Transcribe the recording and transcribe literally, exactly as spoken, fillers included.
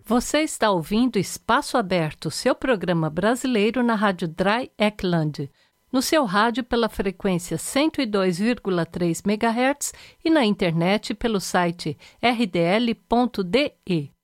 Você está ouvindo Espaço Aberto, seu programa brasileiro na Rádio Dry Ekland, no seu rádio pela frequência cento e dois vírgula três megahertz e na internet pelo site r d l ponto d e.